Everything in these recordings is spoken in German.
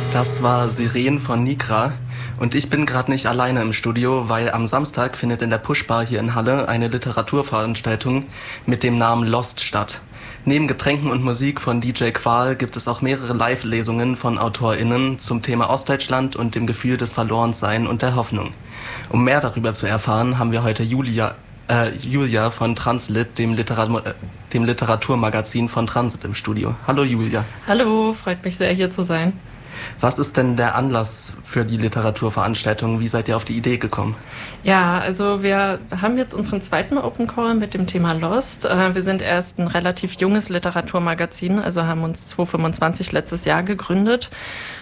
Das war Sirenen von Nigra und ich bin gerade nicht alleine im Studio, weil am Samstag findet in der Pushbar hier in Halle eine Literaturveranstaltung mit dem Namen Lost statt. Neben Getränken und Musik von DJ Qual gibt es auch mehrere Live-Lesungen von AutorInnen zum Thema Ostdeutschland und dem Gefühl des Verlorensein und der Hoffnung. Um mehr darüber zu erfahren, haben wir heute Julia von Translit, dem Literaturmagazin von Transit im Studio. Hallo Julia. Hallo, freut mich sehr, hier zu sein. Was ist denn der Anlass für die Literaturveranstaltung? Wie seid ihr auf die Idee gekommen? Ja, also wir haben jetzt unseren zweiten Open Call mit dem Thema Lost. Wir sind erst ein relativ junges Literaturmagazin, also haben uns 2025 letztes Jahr gegründet.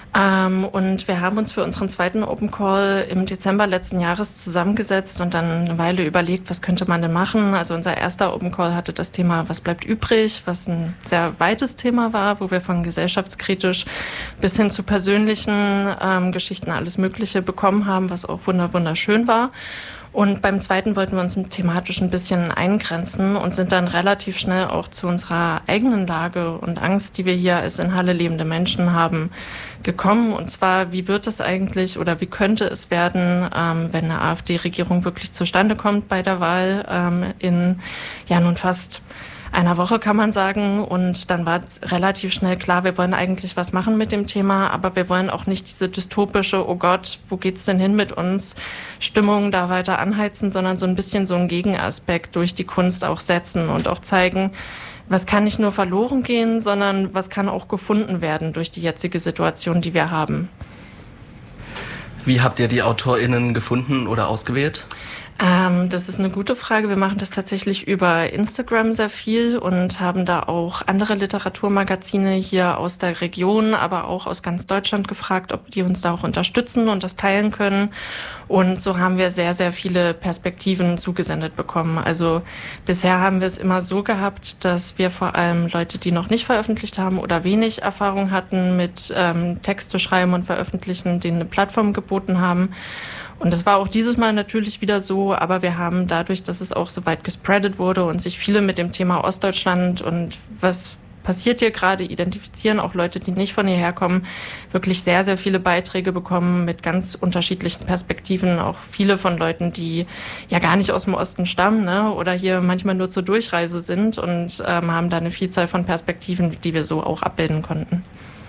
Und wir haben uns für unseren zweiten Open Call im Dezember letzten Jahres zusammengesetzt und dann eine Weile überlegt, was könnte man denn machen. Also unser erster Open Call hatte das Thema Was bleibt übrig, was ein sehr weites Thema war, wo wir von gesellschaftskritisch bis hin zu persönlichen Geschichten alles Mögliche bekommen haben, was auch wunderschön war. Und beim zweiten wollten wir uns thematisch ein bisschen eingrenzen und sind dann relativ schnell auch zu unserer eigenen Lage und Angst, die wir hier als in Halle lebende Menschen haben, gekommen. Und zwar, wie wird es eigentlich oder wie könnte es werden, wenn eine AfD-Regierung wirklich zustande kommt bei der Wahl in nun fast einer Woche, kann man sagen. Und dann war relativ schnell klar, wir wollen eigentlich was machen mit dem Thema, aber wir wollen auch nicht diese dystopische, oh Gott, wo geht's denn hin mit uns, Stimmung da weiter anheizen, sondern so ein bisschen so einen Gegenaspekt durch die Kunst auch setzen und auch zeigen, was kann nicht nur verloren gehen, sondern was kann auch gefunden werden durch die jetzige Situation, die wir haben. Wie habt ihr die AutorInnen gefunden oder ausgewählt? Das ist eine gute Frage. Wir machen das tatsächlich über Instagram sehr viel und haben da auch andere Literaturmagazine hier aus der Region, aber auch aus ganz Deutschland gefragt, ob die uns da auch unterstützen und das teilen können. Und so haben wir sehr, sehr viele Perspektiven zugesendet bekommen. Also bisher haben wir es immer so gehabt, dass wir vor allem Leute, die noch nicht veröffentlicht haben oder wenig Erfahrung hatten mit Texte schreiben und veröffentlichen, denen eine Plattform geboten haben. Und das war auch dieses Mal natürlich wieder so, aber wir haben dadurch, dass es auch so weit gespreadet wurde und sich viele mit dem Thema Ostdeutschland und was passiert hier gerade identifizieren, auch Leute, die nicht von hierher kommen, wirklich sehr, sehr viele Beiträge bekommen mit ganz unterschiedlichen Perspektiven, auch viele von Leuten, die ja gar nicht aus dem Osten stammen, ne, oder hier manchmal nur zur Durchreise sind und haben da eine Vielzahl von Perspektiven, die wir so auch abbilden konnten.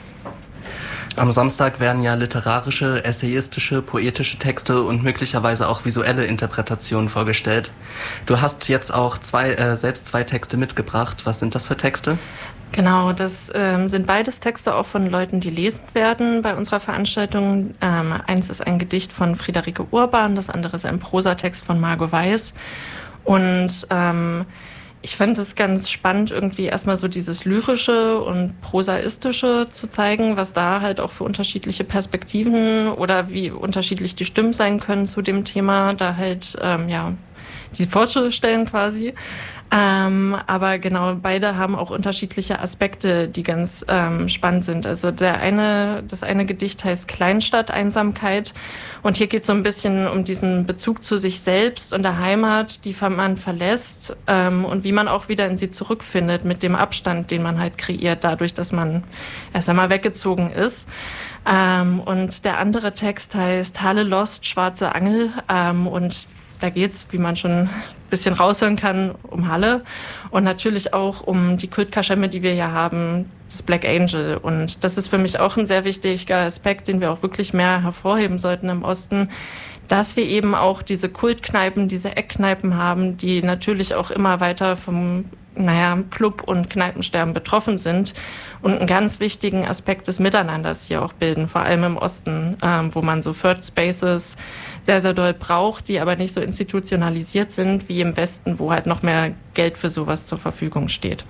Am Samstag werden ja literarische, essayistische, poetische Texte und möglicherweise auch visuelle Interpretationen vorgestellt. Du hast jetzt auch selbst zwei Texte mitgebracht. Was sind das für Texte? Genau, das sind beides Texte auch von Leuten, die lesen werden bei unserer Veranstaltung. Eins ist ein Gedicht von Friederike Urban, das andere ist ein Prosatext von Margot Weiß. Und ich fand es ganz spannend, irgendwie erstmal so dieses Lyrische und Prosaistische zu zeigen, was da halt auch für unterschiedliche Perspektiven oder wie unterschiedlich die Stimmen sein können zu dem Thema, da halt, die vorzustellen quasi. Aber genau, beide haben auch unterschiedliche Aspekte, die ganz spannend sind. Also das eine Gedicht heißt Kleinstadt, Einsamkeit. Und hier geht es so ein bisschen um diesen Bezug zu sich selbst und der Heimat, die man verlässt und wie man auch wieder in sie zurückfindet mit dem Abstand, den man halt kreiert, dadurch, dass man erst einmal weggezogen ist. Und der andere Text heißt Halle Lost, schwarze Angel. Und da geht's, wie man schon ein bisschen raushören kann, um Halle und natürlich auch um die Kultkaschemme, die wir hier haben, das Black Angel. Und das ist für mich auch ein sehr wichtiger Aspekt, den wir auch wirklich mehr hervorheben sollten im Osten, dass wir eben auch diese Kultkneipen, diese Eckkneipen haben, die natürlich auch immer weiter vom Club- und Kneipensterben betroffen sind und einen ganz wichtigen Aspekt des Miteinanders hier auch bilden, vor allem im Osten, wo man so Third Spaces sehr, sehr doll braucht, die aber nicht so institutionalisiert sind wie im Westen, wo halt noch mehr Geld für sowas zur Verfügung steht.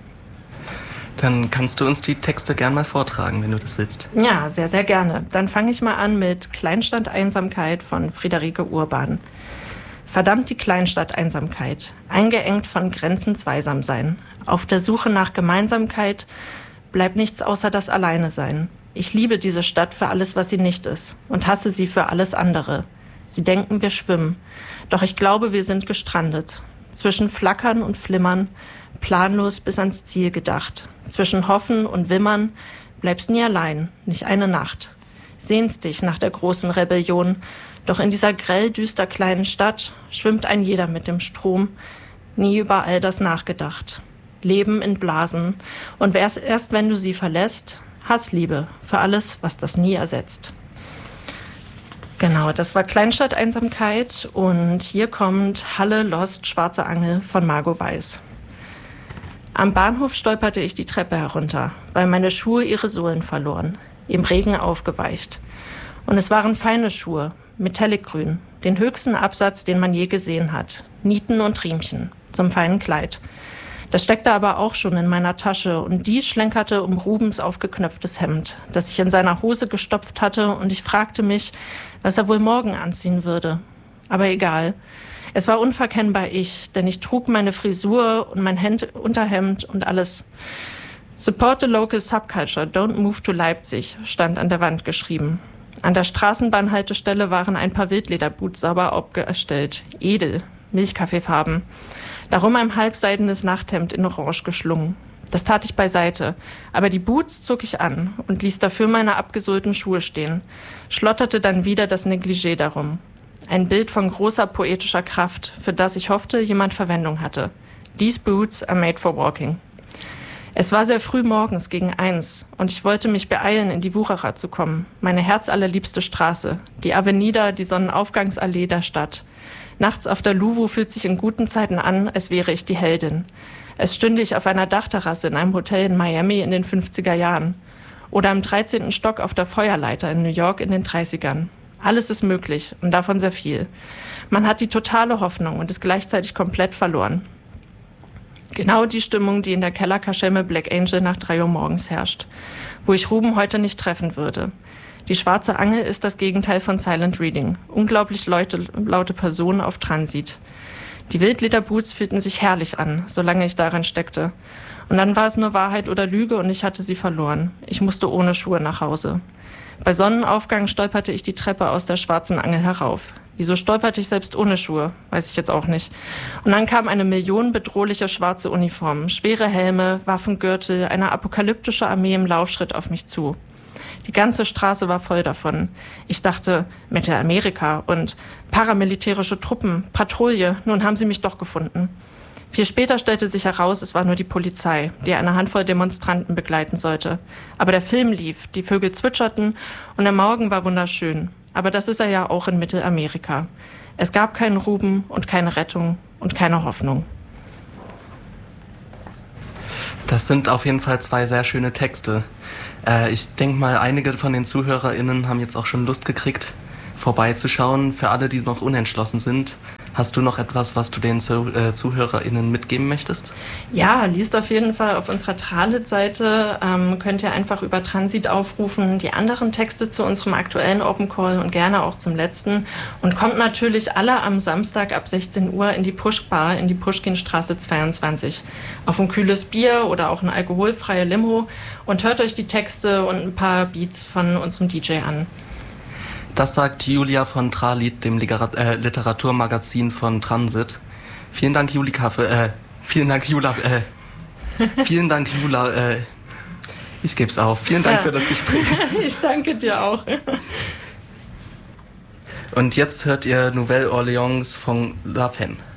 Dann kannst du uns die Texte gern mal vortragen, wenn du das willst. Ja, sehr, sehr gerne. Dann fange ich mal an mit Kleinstadt Einsamkeit von Friederike Urban. Verdammt die Kleinstadt-Einsamkeit, eingeengt von Grenzen Zweisamsein. Auf der Suche nach Gemeinsamkeit bleibt nichts außer das Alleine-Sein. Ich liebe diese Stadt für alles, was sie nicht ist und hasse sie für alles andere. Sie denken, wir schwimmen, doch ich glaube, wir sind gestrandet. Zwischen Flackern und Flimmern, planlos bis ans Ziel gedacht. Zwischen Hoffen und Wimmern bleibst nie allein, nicht eine Nacht. sehnst dich nach der großen Rebellion. Doch in dieser grell düster kleinen Stadt schwimmt ein jeder mit dem Strom. Nie über all das nachgedacht. Leben in Blasen. Und erst wenn du sie verlässt, Hassliebe für alles, was das nie ersetzt. Genau, das war Kleinstadt-Einsamkeit und hier kommt Halle Lost, Schwarze Angel von Margot Weiß. Am Bahnhof stolperte ich die Treppe herunter, weil meine Schuhe ihre Sohlen verloren, im Regen aufgeweicht. Und es waren feine Schuhe, metallicgrün, den höchsten Absatz, den man je gesehen hat, Nieten und Riemchen zum feinen Kleid. Das steckte aber auch schon in meiner Tasche und die schlenkerte um Rubens aufgeknöpftes Hemd, das ich in seiner Hose gestopft hatte, und ich fragte mich, was er wohl morgen anziehen würde. Aber egal. Es war unverkennbar ich, denn ich trug meine Frisur und mein Unterhemd und alles. Support the local subculture, don't move to Leipzig, stand an der Wand geschrieben. An der Straßenbahnhaltestelle waren ein paar Wildlederboots sauber aufgestellt. Edel, Milchkaffeefarben. Darum ein halbseidenes Nachthemd in Orange geschlungen. Das tat ich beiseite, aber die Boots zog ich an und ließ dafür meine abgesohlten Schuhe stehen, schlotterte dann wieder das Negligé darum. Ein Bild von großer poetischer Kraft, für das ich hoffte, jemand Verwendung hatte. These boots are made for walking. Es war sehr früh morgens gegen 1 und ich wollte mich beeilen, in die Wucherer zu kommen, meine herzallerliebste Straße, die Avenida, die Sonnenaufgangsallee der Stadt. Nachts auf der Luwu fühlt sich in guten Zeiten an, als wäre ich die Heldin. Es stünde ich auf einer Dachterrasse in einem Hotel in Miami in den 50er Jahren. Oder am 13. Stock auf der Feuerleiter in New York in den 30ern. Alles ist möglich und davon sehr viel. Man hat die totale Hoffnung und ist gleichzeitig komplett verloren. Genau die Stimmung, die in der Kellerkaschemme Black Angel nach 3 Uhr morgens herrscht. Wo ich Ruben heute nicht treffen würde. Die Schwarze Angel ist das Gegenteil von Silent Reading. Unglaublich laute Personen auf Transit. Die Wildlederboots fühlten sich herrlich an, solange ich darin steckte. Und dann war es nur Wahrheit oder Lüge und ich hatte sie verloren. Ich musste ohne Schuhe nach Hause. Bei Sonnenaufgang stolperte ich die Treppe aus der Schwarzen Angel herauf. Wieso stolperte ich selbst ohne Schuhe? Weiß ich jetzt auch nicht. Und dann kam eine millionenbedrohliche schwarze Uniform, schwere Helme, Waffengürtel, eine apokalyptische Armee im Laufschritt auf mich zu. Die ganze Straße war voll davon. Ich dachte, Mittelamerika und paramilitärische Truppen, Patrouille, nun haben sie mich doch gefunden. Viel später stellte sich heraus, es war nur die Polizei, die eine Handvoll Demonstranten begleiten sollte. Aber der Film lief, die Vögel zwitscherten und der Morgen war wunderschön. Aber das ist er ja auch in Mittelamerika. Es gab keinen Ruben und keine Rettung und keine Hoffnung. Das sind auf jeden Fall 2 sehr schöne Texte. Ich denke mal, einige von den ZuhörerInnen haben jetzt auch schon Lust gekriegt, vorbeizuschauen. Für alle, die noch unentschlossen sind, hast du noch etwas, was du den ZuhörerInnen mitgeben möchtest? Ja, liest auf jeden Fall auf unserer Tralit-Seite. Könnt ihr einfach über Transit aufrufen, die anderen Texte zu unserem aktuellen Open Call und gerne auch zum letzten. Und kommt natürlich alle am Samstag ab 16 Uhr in die Push-Bar in die Puschkinstraße 22. Auf ein kühles Bier oder auch eine alkoholfreie Limo und hört euch die Texte und ein paar Beats von unserem DJ an. Das sagt Julia von Tralit, dem Literaturmagazin von Transit. Vielen Dank, Jula. Ich geb's auf. Vielen Dank für das Gespräch. Ich danke dir auch. Und jetzt hört ihr Nouvelle Orleans von La Femme.